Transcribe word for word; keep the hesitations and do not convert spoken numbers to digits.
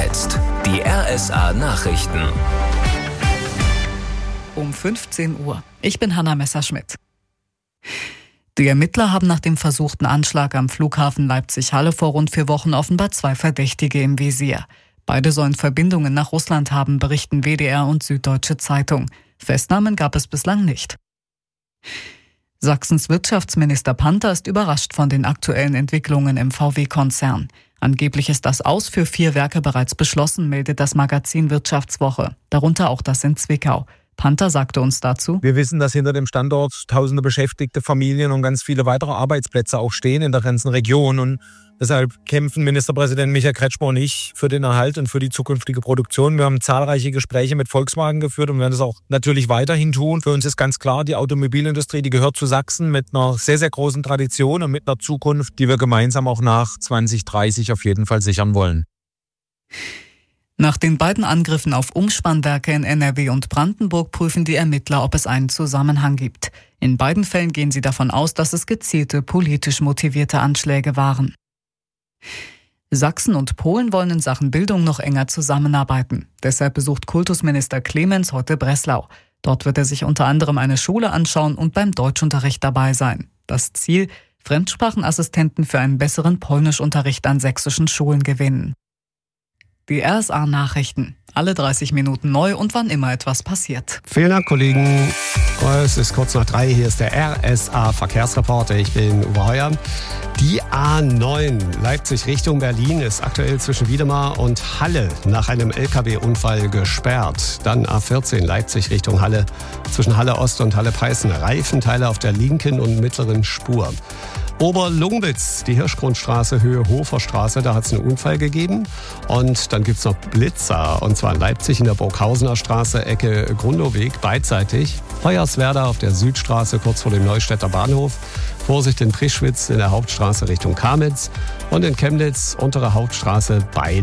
jetzt die R S A-Nachrichten. Um fünfzehn Uhr. Ich bin Hanna Messerschmidt. Die Ermittler haben nach dem versuchten Anschlag am Flughafen Leipzig-Halle vor rund vier Wochen offenbar zwei Verdächtige im Visier. Beide sollen Verbindungen nach Russland haben, berichten W D R und Süddeutsche Zeitung. Festnahmen gab es bislang nicht. Sachsens Wirtschaftsminister Panther ist überrascht von den aktuellen Entwicklungen im V W-Konzern. Angeblich ist das Aus für vier Werke bereits beschlossen, meldet das Magazin Wirtschaftswoche. Darunter auch das in Zwickau. Panther sagte uns dazu: Wir wissen, dass hinter dem Standort tausende beschäftigte Familien und ganz viele weitere Arbeitsplätze auch stehen in der ganzen Region. Und deshalb kämpfen Ministerpräsident Michael Kretschmer und ich für den Erhalt und für die zukünftige Produktion. Wir haben zahlreiche Gespräche mit Volkswagen geführt und werden das auch natürlich weiterhin tun. Für uns ist ganz klar, die Automobilindustrie, die gehört zu Sachsen mit einer sehr, sehr großen Tradition und mit einer Zukunft, die wir gemeinsam auch nach zwanzig dreißig auf jeden Fall sichern wollen. Nach den beiden Angriffen auf Umspannwerke in N R W und Brandenburg prüfen die Ermittler, ob es einen Zusammenhang gibt. In beiden Fällen gehen sie davon aus, dass es gezielte, politisch motivierte Anschläge waren. Sachsen und Polen wollen in Sachen Bildung noch enger zusammenarbeiten. Deshalb besucht Kultusminister Clemens heute Breslau. Dort wird er sich unter anderem eine Schule anschauen und beim Deutschunterricht dabei sein. Das Ziel: Fremdsprachenassistenten für einen besseren Polnischunterricht an sächsischen Schulen gewinnen. Die R S A-Nachrichten. Alle dreißig Minuten neu und wann immer etwas passiert. Vielen Dank, Kollegen. Es ist kurz nach drei. Hier ist der R S A-Verkehrsreporter. Ich bin Uwe Heuer. Die A neun Leipzig Richtung Berlin ist aktuell zwischen Wiedemar und Halle nach einem L K W-Unfall gesperrt. Dann A vierzehn Leipzig Richtung Halle zwischen Halle Ost und Halle Peißen. Reifenteile auf der linken und mittleren Spur. Oberlungwitz, die Hirschgrundstraße, Höhe Hoferstraße, da hat es einen Unfall gegeben. Und dann gibt es noch Blitzer, und zwar in Leipzig in der Burghausener Straße, Ecke Grundoweg, beidseitig. Hoyerswerda auf der Südstraße, kurz vor dem Neustädter Bahnhof. Vorsicht in Prischwitz in der Hauptstraße Richtung Kamitz. Und in Chemnitz, untere Hauptstraße, bei